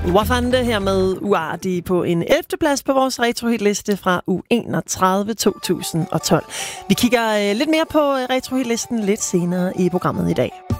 Wafande her med Uardi på en 11. plads på vores retrohitliste fra uge 31 2012. Vi kigger lidt mere på retrohitlisten lidt senere i programmet i dag.